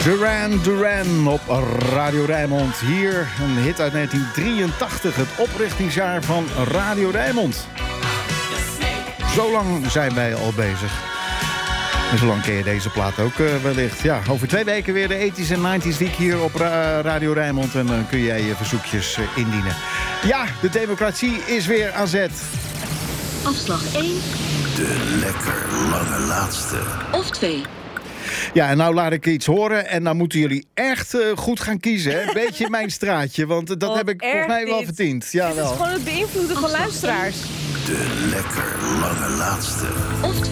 Duran Duran op Radio Rijnmond. Hier een hit uit 1983, het oprichtingsjaar van Radio Rijnmond. Zo lang zijn wij al bezig. En zo lang ken je deze plaat ook wellicht. Ja, over 2 weken weer de 80s en 90s week hier op Radio Rijnmond. En dan kun jij je verzoekjes indienen. Ja, de democratie is weer aan zet. Afslag 1. De lekker lange laatste. Of 2. Ja, en nou laat ik iets horen. En dan moeten jullie echt goed gaan kiezen. Hè? Een beetje mijn straatje, want dat heb ik volgens mij wel verdiend. Ja, Het is gewoon het beïnvloeden van luisteraars. De lekker lange laatste. Of 2.